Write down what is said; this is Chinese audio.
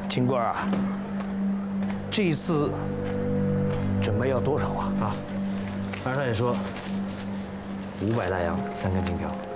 秦官啊，这一次准备要多少啊？ 二少爷说500大洋3根金条。